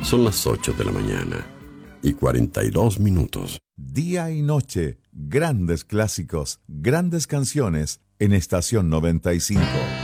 Son las 8 de la mañana y 42 minutos. Día y noche, grandes clásicos, grandes canciones en Estación 95.